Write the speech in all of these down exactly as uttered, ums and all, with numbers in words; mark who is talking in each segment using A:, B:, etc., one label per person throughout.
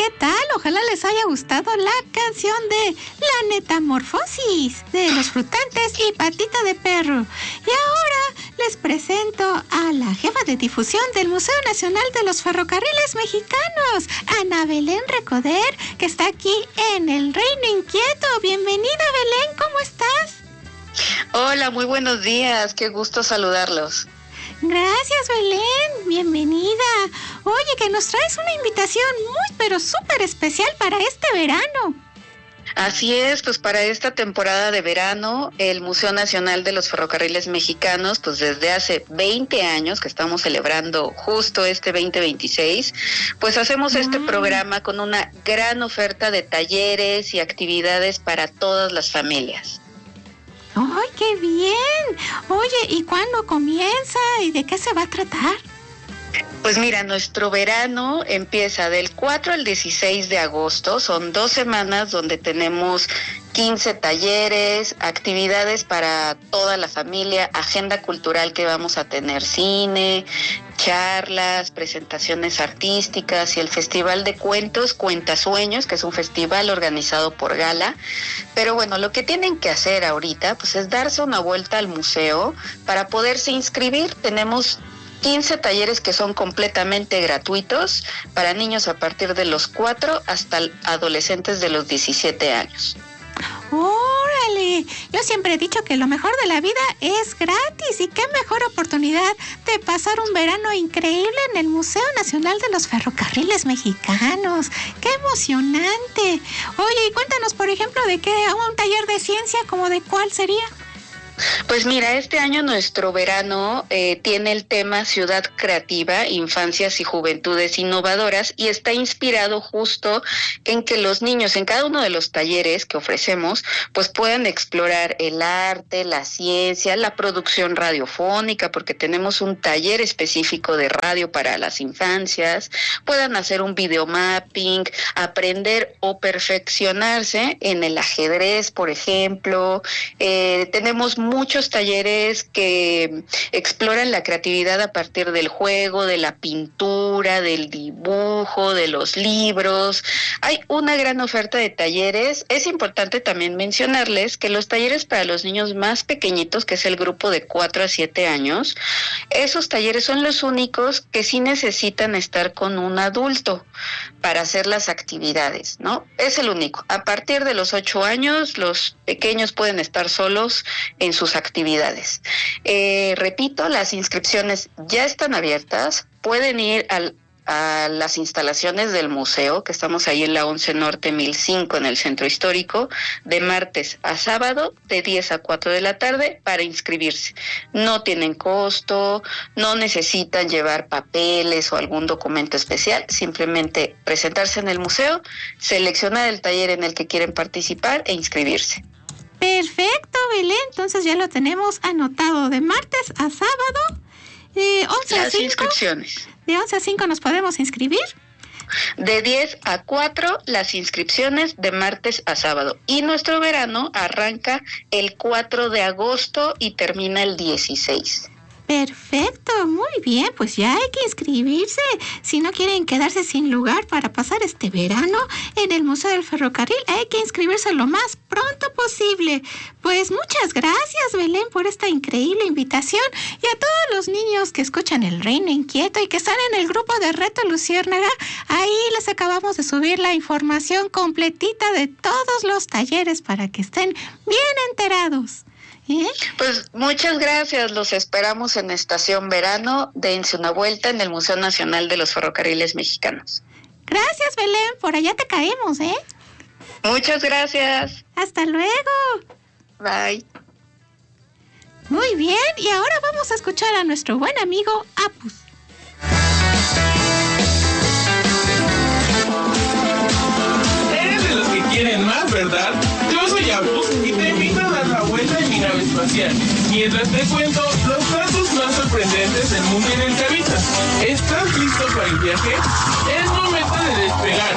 A: ¿qué tal? Ojalá les haya gustado la canción de La Metamorfosis de Los Frutantes y Patita de Perro. Y ahora les presento a la jefa de difusión del Museo Nacional de los Ferrocarriles Mexicanos, Ana Belén Recoder, que está aquí en el Reino Inquieto. Bienvenida, Belén, ¿cómo estás?
B: Hola, muy buenos días, qué gusto saludarlos.
A: Gracias, Belén, bienvenida. Oye, que nos traes una invitación muy, pero súper especial para este verano.
B: Así es, pues para esta temporada de verano, el Museo Nacional de los Ferrocarriles Mexicanos, pues desde hace veinte años que estamos celebrando justo este veinte veintiséis, pues hacemos wow. este programa con una gran oferta de talleres y actividades para todas las familias.
A: ¡Ay, qué bien! Oye, ¿y cuándo comienza y de qué se va a tratar?
B: Pues mira, nuestro verano empieza del cuatro al dieciséis de agosto, son dos semanas donde tenemos quince talleres, actividades para toda la familia, agenda cultural que vamos a tener, cine, charlas, presentaciones artísticas y el Festival de Cuentos Cuentasueños, que es un festival organizado por Gala. Pero bueno, lo que tienen que hacer ahorita pues es darse una vuelta al museo para poderse inscribir. Tenemos quince talleres que son completamente gratuitos para niños a partir de los cuatro hasta adolescentes de los diecisiete años.
A: ¡Órale! Yo siempre he dicho que lo mejor de la vida es gratis y qué mejor oportunidad de pasar un verano increíble en el Museo Nacional de los Ferrocarriles Mexicanos. ¡Qué emocionante! Oye, y cuéntanos, por ejemplo, de qué un taller de ciencia, ¿como de cuál sería?
B: Pues mira, este año nuestro verano eh, tiene el tema Ciudad Creativa, Infancias y Juventudes Innovadoras y está inspirado justo en que los niños en cada uno de los talleres que ofrecemos pues puedan explorar el arte, la ciencia, la producción radiofónica, porque tenemos un taller específico de radio para las infancias, puedan hacer un videomapping, aprender o perfeccionarse en el ajedrez, por ejemplo. Eh, tenemos muchos talleres que exploran la creatividad a partir del juego, de la pintura, del dibujo, de los libros. Hay una gran oferta de talleres. Es importante también mencionarles que los talleres para los niños más pequeñitos, que es el grupo de cuatro a siete años, esos talleres son los únicos que sí necesitan estar con un adulto para hacer las actividades, ¿no? Es el único. A partir de los ocho años, los pequeños pueden estar solos en sus actividades. Eh, repito, las inscripciones ya están abiertas, pueden ir al, a las instalaciones del museo, que estamos ahí en la once Norte mil cinco en el Centro Histórico, de martes a sábado, de diez a cuatro de la tarde, para inscribirse. No tienen costo, no necesitan llevar papeles o algún documento especial, simplemente presentarse en el museo, seleccionar el taller en el que quieren participar e inscribirse.
A: Perfecto, Belén, entonces ya lo tenemos anotado de martes a sábado, de once a cinco. Las
B: inscripciones.
A: De once a cinco nos podemos inscribir.
B: De diez a cuatro las inscripciones de martes a sábado. Y nuestro verano arranca el cuatro de agosto y termina el dieciséis.
A: Perfecto, muy bien, pues ya hay que inscribirse si no quieren quedarse sin lugar para pasar este verano en el Museo del Ferrocarril. Hay que inscribirse lo más pronto posible. Pues muchas gracias, Belén, por esta increíble invitación y a todos los niños que escuchan El Reino Inquieto y que están en el grupo de Reto Luciérnaga. Ahí les acabamos de subir la información completita de todos los talleres para que estén bien enterados. ¿Eh?
B: Pues muchas gracias, los esperamos en Estación Verano, dense una vuelta en el Museo Nacional de los Ferrocarriles Mexicanos.
A: Gracias, Belén, por allá te caemos, ¿eh?
B: Muchas gracias.
A: Hasta luego.
B: Bye.
A: Muy bien, y ahora vamos a escuchar a nuestro buen amigo Apus.
C: Eres de los que quieren más, ¿verdad? Yo soy Apus y te invito a dar la vuelta en mi nave espacial, mientras te cuento los datos más sorprendentes del mundo en el que habitas. ¿Estás listo para el viaje? Es momento de despegar.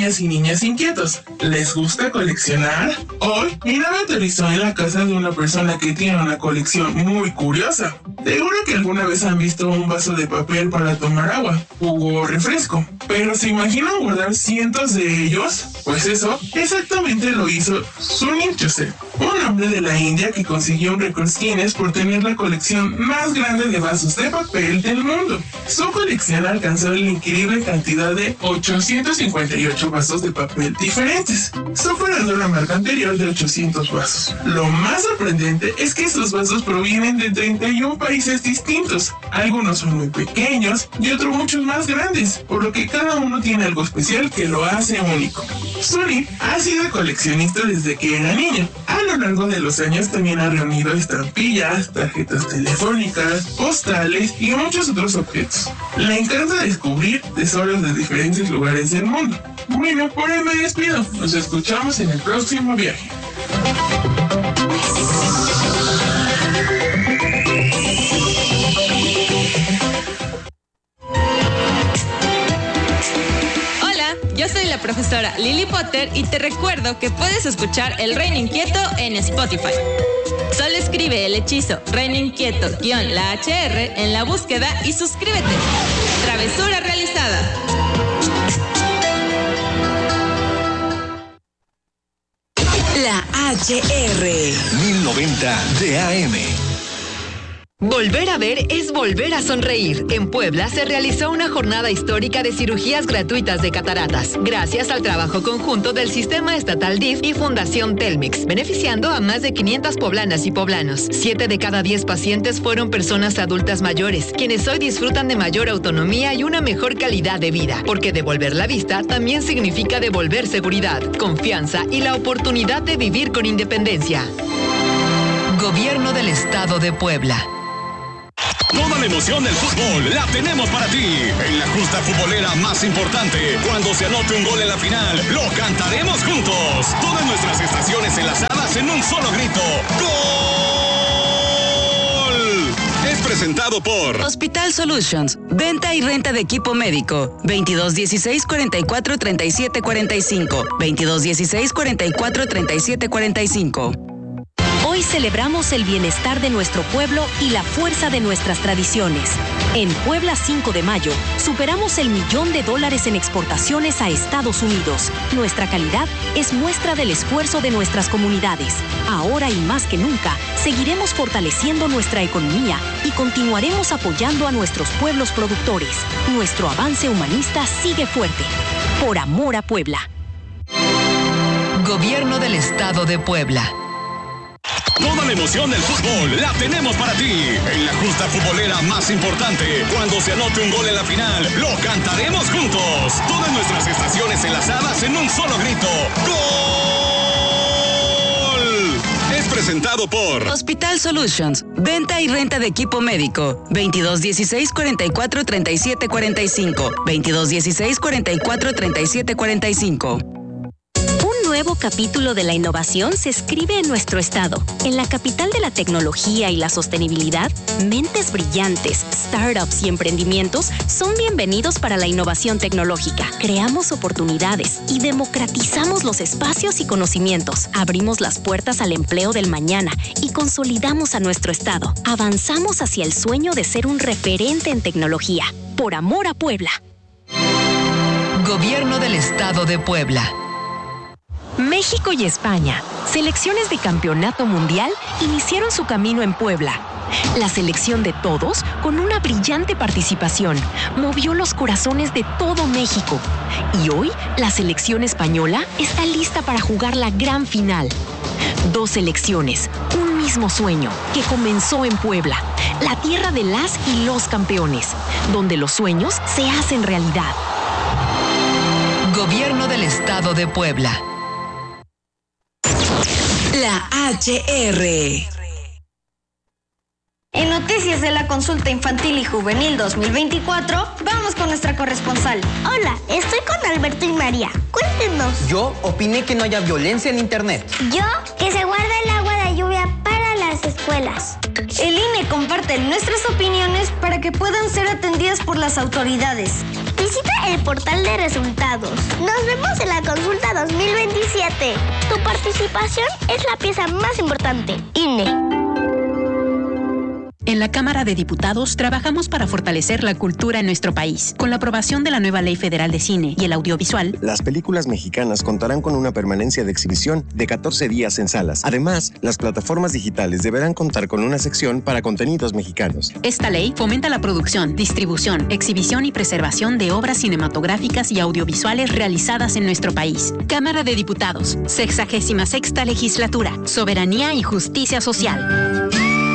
C: niñas y niños inquietos. ¿Les gusta coleccionar? Hoy, mi nave aterrizó en la casa de una persona que tiene una colección muy curiosa. Seguro que alguna vez han visto un vaso de papel para tomar agua, jugo o refresco. Pero ¿se imaginan guardar cientos de ellos? Pues eso exactamente lo hizo Sunil Joseph, un hombre de la India que consiguió un récord Guinness por tener la colección más grande de vasos de papel del mundo. Su colección alcanzó la increíble cantidad de ochocientos cincuenta y ocho vasos de papel diferentes, superando la marca anterior de ochocientos vasos. Lo más sorprendente es que estos vasos provienen de treinta y un países distintos. Algunos son muy pequeños y otros muchos más grandes, por lo que cada uno tiene algo especial que lo hace único. Sunil ha sido coleccionista desde que era niño. A lo largo de los años también ha reunido estampillas, tarjetas telefónicas, postales y muchos otros objetos. Le encanta descubrir tesoros de diferentes lugares del mundo. Bueno, por hoy me despido. Nos escuchamos en el próximo viaje.
D: Yo soy la profesora Lily Potter y te recuerdo que puedes escuchar El Reino Inquieto en Spotify. Solo escribe el hechizo Reino Inquieto guión la H R en la búsqueda y suscríbete. Travesura realizada.
E: La H R
F: mil noventa de A M.
E: Volver a ver es volver a sonreír. En Puebla se realizó una jornada histórica de cirugías gratuitas de cataratas, gracias al trabajo conjunto del Sistema Estatal D I F y Fundación Telmex, beneficiando a más de quinientas poblanas y poblanos. Siete de cada diez pacientes fueron personas adultas mayores, quienes hoy disfrutan de mayor autonomía y una mejor calidad de vida, porque devolver la vista también significa devolver seguridad, confianza y la oportunidad de vivir con independencia. Gobierno del Estado de Puebla.
F: Toda la emoción del fútbol la tenemos para ti. En la justa futbolera más importante, cuando se anote un gol en la final, lo cantaremos juntos. Todas nuestras estaciones enlazadas en un solo grito. ¡Gol! Es presentado por
E: Hospital Solutions, venta y renta de equipo médico. veintidós dieciséis cuarenta y cuatro treinta y siete cuarenta y cinco. veintidós dieciséis cuarenta y cuatro treinta y siete cuarenta y cinco.
G: Hoy celebramos el bienestar de nuestro pueblo y la fuerza de nuestras tradiciones. En Puebla cinco de mayo, superamos el millón de dólares en exportaciones a Estados Unidos. Nuestra calidad es muestra del esfuerzo de nuestras comunidades. Ahora y más que nunca, seguiremos fortaleciendo nuestra economía y continuaremos apoyando a nuestros pueblos productores. Nuestro avance humanista sigue fuerte. Por amor a Puebla.
E: Gobierno del Estado de Puebla.
F: Toda la emoción del fútbol la tenemos para ti. En la justa futbolera más importante, cuando se anote un gol en la final, lo cantaremos juntos. Todas nuestras estaciones enlazadas en un solo grito. ¡Gol! Es presentado por
E: Hospital Solutions, venta y renta de equipo médico. veintidós dieciséis cuarenta y cuatro treinta y siete cuarenta y cinco. veintidós dieciséis cuarenta y cuatro treinta y siete cuarenta y cinco.
G: Un nuevo capítulo de la innovación se escribe en nuestro estado. En la capital de la tecnología y la sostenibilidad, mentes brillantes, startups y emprendimientos son bienvenidos para la innovación tecnológica. Creamos oportunidades y democratizamos los espacios y conocimientos. Abrimos las puertas al empleo del mañana y consolidamos a nuestro estado. Avanzamos hacia el sueño de ser un referente en tecnología. Por amor a Puebla.
E: Gobierno del Estado de Puebla.
G: México y España, selecciones de campeonato mundial, iniciaron su camino en Puebla. La selección de todos, con una brillante participación, movió los corazones de todo México. Y hoy, la selección española está lista para jugar la gran final. Dos selecciones, un mismo sueño, que comenzó en Puebla, la tierra de las y los campeones, donde los sueños se hacen realidad.
E: Gobierno del Estado de Puebla. La H R.
H: En noticias de la consulta infantil y juvenil dos mil veinticuatro, vamos con nuestra corresponsal.
I: Hola, estoy con Alberto y María. Cuéntenos.
J: Yo opiné que no haya violencia en internet.
I: Yo, que se guarda el agua de lluvia para las escuelas.
H: El I N E comparte nuestras opiniones para que puedan ser atendidas por las autoridades.
I: Visita el portal de resultados. Nos vemos en la consulta dos mil veintisiete. Tu participación es la pieza más importante. I N E.
K: En la Cámara de Diputados trabajamos para fortalecer la cultura en nuestro país. Con la aprobación de la nueva Ley Federal de Cine y el Audiovisual,
L: las películas mexicanas contarán con una permanencia de exhibición de catorce días en salas. Además, las plataformas digitales deberán contar con una sección para contenidos mexicanos.
K: Esta ley fomenta la producción, distribución, exhibición y preservación de obras cinematográficas y audiovisuales realizadas en nuestro país. Cámara de Diputados, sexagésima sexta legislatura, soberanía y justicia social.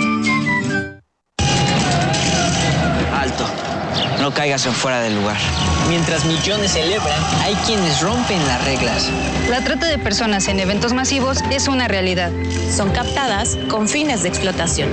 M: No caigas en fuera del lugar. Mientras millones celebran, hay quienes rompen las reglas.
N: La trata de personas en eventos masivos es una realidad.
D: Son captadas con fines de explotación.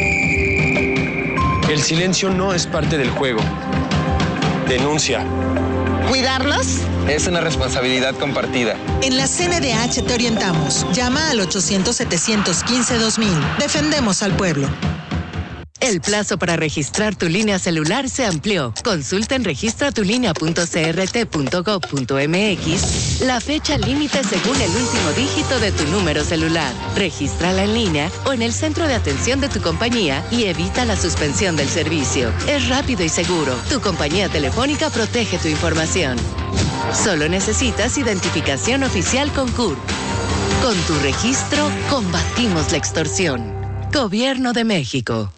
O: El silencio no es parte del juego. Denuncia.
P: ¿Cuidarlos?
O: Es una responsabilidad compartida.
P: En la C N D H te orientamos. Llama al ochocientos, setecientos quince, dos mil. Defendemos al pueblo.
E: El plazo para registrar tu línea celular se amplió. Consulta en registra tu línea punto c r t punto gov punto m x la fecha límite según el último dígito de tu número celular. Regístrala en línea o en el centro de atención de tu compañía y evita la suspensión del servicio. Es rápido y seguro. Tu compañía telefónica protege tu información. Solo necesitas identificación oficial con C U R. Con tu registro, combatimos la extorsión. Gobierno de México.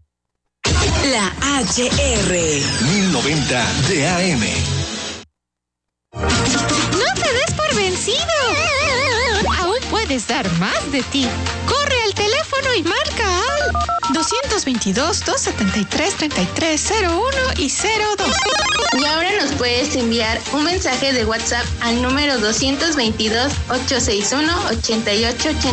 Q: La H R.
F: mil noventa de A M.
A: No te des por vencido. Aún puedes dar más de ti. Corre al teléfono y marca al dos dos dos, dos siete tres, tres tres cero uno y cero dos.
R: Y ahora nos puedes enviar un mensaje de WhatsApp al número dos dos dos, ocho seis uno, ocho ocho ocho